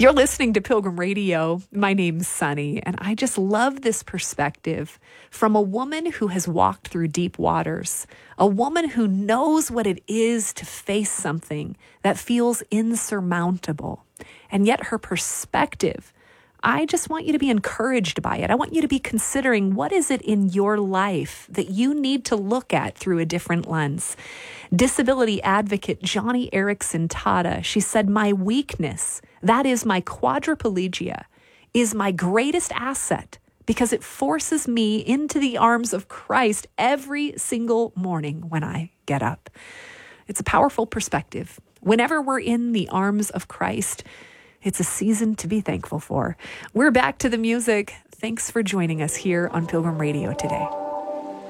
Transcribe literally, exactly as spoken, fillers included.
You're listening to Pilgrim Radio. My name's Sunny, and I just love this perspective from a woman who has walked through deep waters, a woman who knows what it is to face something that feels insurmountable. And yet her perspective, I just want you to be encouraged by it. I want you to be considering, what is it in your life that you need to look at through a different lens? Disability advocate Joni Eareckson Tada, she said, my weakness, that is my quadriplegia, is my greatest asset because it forces me into the arms of Christ every single morning when I get up. It's a powerful perspective. Whenever we're in the arms of Christ, it's a season to be thankful for. We're back to the music. Thanks for joining us here on Pilgrim Radio today.